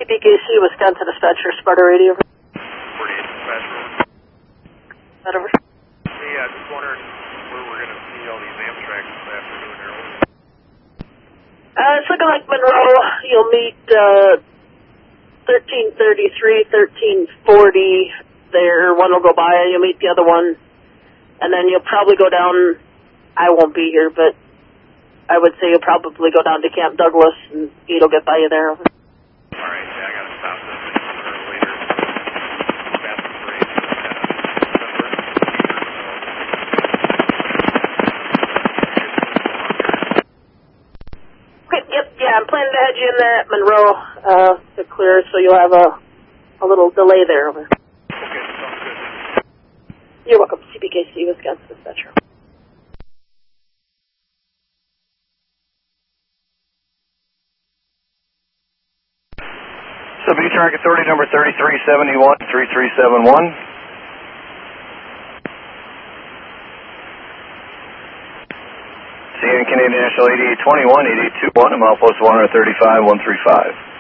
CPKC, Wisconsin Dispatcher, Sparta Radio. 48 Dispatcher. That over. Hey, just wondering where we're going to see all these Amtrak this afternoon here. It's looking like Monroe. You'll meet 1333, 1340 there. One will go by and you'll meet the other one. And then you'll probably go down, I won't be here, but I would say you'll probably go down to Camp Douglas and Eid will get by you there. Over. All right, yeah, I got to stop this later. Fast and great. Okay, yep, yeah, I'm planning to head you in there at Monroe to clear, so you'll have a little delay there. Over. Okay, sounds good. You're welcome. CPKC, Wisconsin Dispatcher. Track Authority number 3371, 3371. CN Canadian National 8821, 8821, and milepost 135, 135.